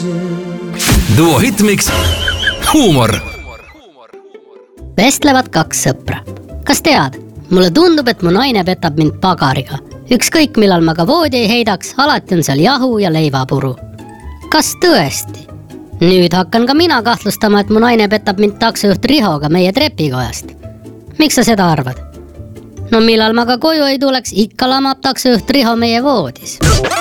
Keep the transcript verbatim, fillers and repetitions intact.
Duo Hitmix huumor. Vestlevad kaks sõpra. Kas tead? Mulle tundub, et mu naine petab mind pagariga. Ükskõik millal ma ka voodi ei heidaks, alati on seal jahu ja leivapuru. Kas tõesti? Nüüd hakkan ka mina kahtlustama, et mu naine petab mind taksojuht Rihoga meie trepikojast. Miks sa seda arvad? No millal ma ka koju ei tuleks, ikka lamab taksojuht Riho meie voodis.